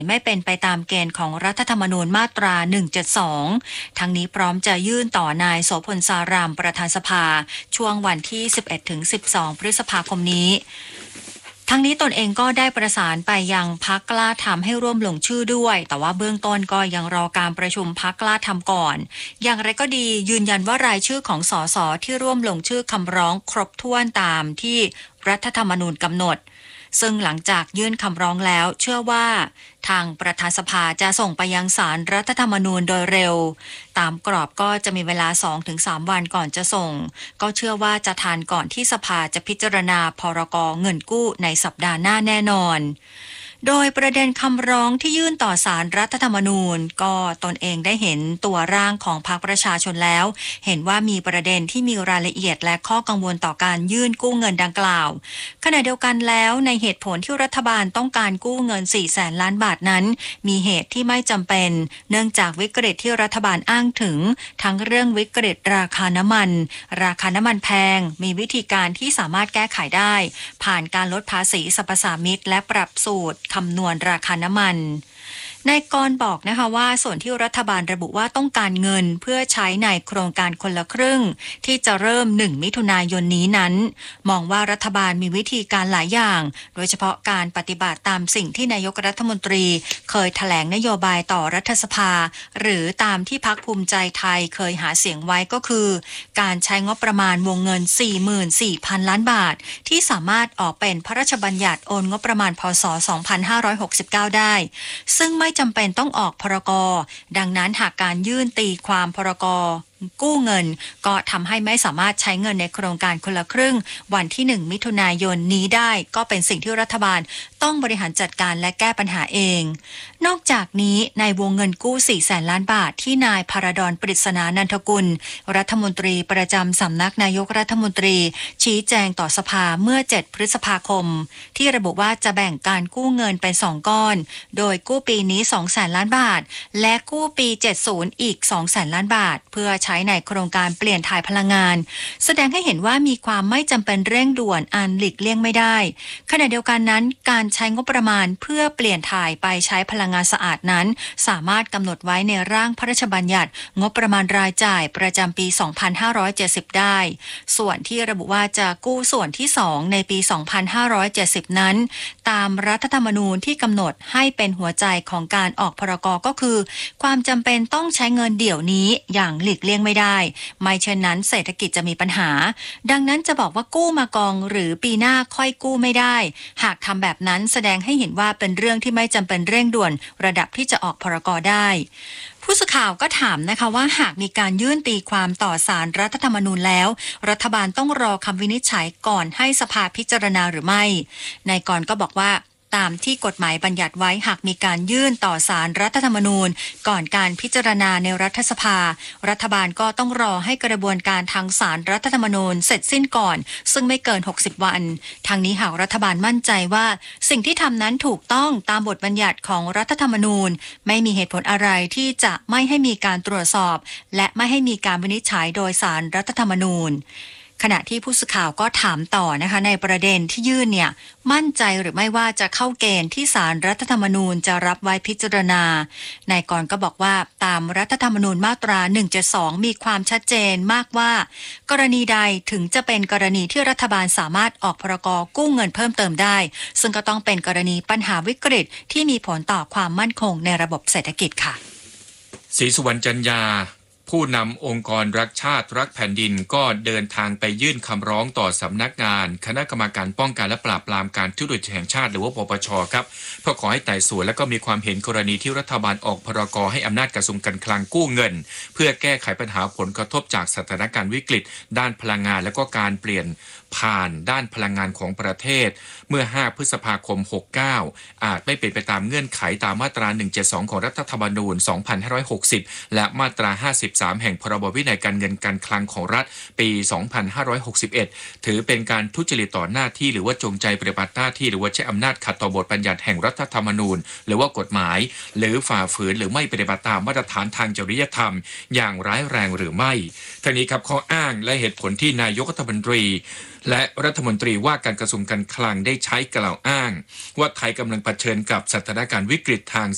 ไม่เป็นไปตามเกณฑ์ของรัฐธรรมนูญมาตรา 172 ทั้งนี้พร้อมจะยื่นต่อนายโสพลสารามประธานสภาช่วงวันที่ 11-12 พฤษภาคมนี้ทั้งนี้ตนเองก็ได้ประสานไปยังพรรคกล้าทำให้ร่วมลงชื่อด้วยแต่ว่าเบื้องต้นก็ยังรอการประชุมพรรคกล้าทำก่อนอย่างไรก็ดียืนยันว่ารายชื่อของสสที่ร่วมลงชื่อคำร้องครบถ้วนตามที่รัฐธรรมนูญกำหนดซึ่งหลังจากยื่นคำร้องแล้วเชื่อว่าทางประธานสภาจะส่งไปยังศาลรัฐธรรมนูญโดยเร็วตามกรอบก็จะมีเวลา 2-3 วันก่อนจะส่งก็เชื่อว่าจะทันก่อนที่สภาจะพิจารณาพรก.เงินกู้ในสัปดาห์หน้าแน่นอนโดยประเด็นคำร้องที่ยื่นต่อศาลรัฐธรรมนูญก็ตนเองได้เห็นตัวร่างของพรรคประชาชนแล้วเห็นว่ามีประเด็นที่มีรายละเอียดและข้อกังวลต่อการยื่นกู้เงินดังกล่าวขณะเดียวกันแล้วในเหตุผลที่รัฐบาลต้องการกู้เงิน 400,000 ล้านบาทนั้นมีเหตุที่ไม่จำเป็นเนื่องจากวิกฤตที่รัฐบาลอ้างถึงทั้งเรื่องวิกฤตราคาน้ำมันแพงมีวิธีการที่สามารถแก้ไขได้ผ่านการลดภาษีสรรพสามิตและปรับสูตรคำนวณราคาน้ำมันนายกรณ์บอกนะคะว่าส่วนที่รัฐบาลระบุว่าต้องการเงินเพื่อใช้ในโครงการคนละครึ่งที่จะเริ่ม1 มิถุนายนนี้นั้นมองว่ารัฐบาลมีวิธีการหลายอย่างโดยเฉพาะการปฏิบัติตามสิ่งที่นายกรัฐมนตรีเคยแถลงนโยบายต่อรัฐสภาหรือตามที่พรรคภูมิใจไทยเคยหาเสียงไว้ก็คือการใช้งบประมาณวงเงิน 44,000 ล้านบาทที่สามารถออกเป็นพระราชบัญญัติโอนงบประมาณพ.ศ. 2569 ได้ซึ่งไม่จำเป็นต้องออกพรก.ดังนั้นหากการยื่นตีความพรก.กู้เงินก็ทำให้ไม่สามารถใช้เงินในโครงการคนละครึ่งวันที่1 มิถุนายนนี้ได้ก็เป็นสิ่งที่รัฐบาลต้องบริหารจัดการและแก้ปัญหาเองนอกจากนี้ในวงเงินกู้ 400,000 ล้านบาทที่นายพารดรปริศนานันทกุลรัฐมนตรีประจำสำนักนายกรัฐมนตรีชี้แจงต่อสภาเมื่อ7 พฤษภาคมที่ระบุว่าจะแบ่งการกู้เงินเป็น2ก้อนโดยกู้ปีนี้ 200,000 ล้านบาทและกู้ปี70อีก 200,000 ล้านบาทเพื่อใช้ในโครงการเปลี่ยนถ่ายพลังงานแสดงให้เห็นว่ามีความไม่จำเป็นเร่งด่วนอันหลีกเลี่ยงไม่ได้ขณะเดียวกันนั้นการใช้งบประมาณเพื่อเปลี่ยนถ่ายไปใช้พลังงานสะอาดนั้นสามารถกำหนดไว้ในร่างพระราชบัญญัติงบประมาณรายจ่ายประจำปี 2570 ได้ส่วนที่ระบุว่าจะกู้ส่วนที่2ในปี 2570 นั้นตามรัฐธรรมนูญที่กำหนดให้เป็นหัวใจของการออกพรก.ก็คือความจำเป็นต้องใช้เงินเดี๋ยวนี้อย่างหลีกเลี่ยงไม่ได้ไม่เช่นนั้นเศรษฐกิจจะมีปัญหาดังนั้นจะบอกว่ากู้มากองหรือปีหน้าค่อยกู้ไม่ได้หากทำแบบนั้นแสดงให้เห็นว่าเป็นเรื่องที่ไม่จำเป็นเร่งด่วนระดับที่จะออกพรก.ได้ผู้สื่อข่าวก็ถามนะคะว่าหากมีการยื่นตีความต่อศาลรัฐธรรมนูญแล้วรัฐบาลต้องรอคำวินิจฉัยก่อนให้สภาพิจารณาหรือไม่นายกรณ์ก็บอกว่าตามที่กฎหมายบัญญัติไว้หากมีการยื่นต่อศาลรัฐธรรมนูญก่อนการพิจารณาในรัฐสภารัฐบาลก็ต้องรอให้กระบวนการทางศาลรัฐธรรมนูญเสร็จสิ้นก่อนซึ่งไม่เกิน60 วันทางนี้หากรัฐบาลมั่นใจว่าสิ่งที่ทำนั้นถูกต้องตามบทบัญญัติของรัฐธรรมนูญไม่มีเหตุผลอะไรที่จะไม่ให้มีการตรวจสอบและไม่ให้มีการวินิจฉัยโดยศาลรัฐธรรมนูญขณะที่ผู้สื่อข่าวก็ถามต่อนะคะในประเด็นที่ยื่นเนี่ยมั่นใจหรือไม่ว่าจะเข้าเกณฑ์ที่ศาลรัฐธรรมนูญจะรับไว้พิจารณานายกรณ์ก็บอกว่าตามรัฐธรรมนูญมาตรา 172 มีความชัดเจนมากว่ากรณีใดถึงจะเป็นกรณีที่รัฐบาลสามารถออกพรก.กู้เงินเพิ่มเติมได้ซึ่งก็ต้องเป็นกรณีปัญหาวิกฤตที่มีผลต่อความมั่นคงในระบบเศรษฐกิจค่ะศรีสุวรรณจันยาผู้นำองค์กรรักชาติรักแผ่นดินก็เดินทางไปยื่นคำร้องต่อสำนักงานคณะกรรมการป้องกันและปราบปรามการทุจริตแห่งชาติหรือว่าปปช.ครับเพื่อขอให้ไต่สวนและก็มีความเห็นกรณีที่รัฐบาลออกพรก.ให้อำนาจกระทรวงการคลังกู้เงินเพื่อแก้ไขปัญหาผลกระทบจากสถานการณ์วิกฤตด้านพลังงานและก็การเปลี่ยนผ่านด้านพลังงานของประเทศเมื่อ5 พฤษภาคม 69อาจไม่เป็นไปตามเงื่อนไขตามมาตรา 172 ของรัฐธรรมนูญ 2560 และมาตรา 53 แห่งพรบวินัยการเงินการคลังของรัฐปี 2561 ถือเป็นการทุจริตต่อหน้าที่หรือว่าจงใจปฏิบัติหน้าที่หรือว่าใช้อำนาจขัดต่อบทบัญญัติแห่งรัฐธรรมนูญหรือว่ากฎหมายหรือฝ่าฝืนหรือไม่ปฏิบัติตามมาตรฐานทางจริยธรรมอย่างร้ายแรงหรือไม่ทั้งนี้ครับข้ออ้างและเหตุผลที่นายกรัฐมนตรีและรัฐมนตรีว่าการกระทรวงการคลังได้ใช้กล่าวอ้างว่าไทยกำลังเผชิญกับสถานการณ์วิกฤตทาง